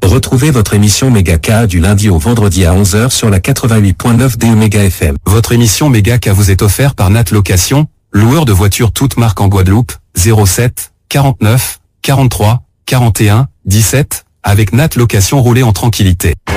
Retrouvez votre émission Méga du lundi au vendredi à 11h sur la 88.9 DE Méga FM. Votre émission Méga vous est offerte par Nat Location, loueur de voitures toutes marques en Guadeloupe, 07 49 43 41 17, avec Nat Location, roulez en tranquillité.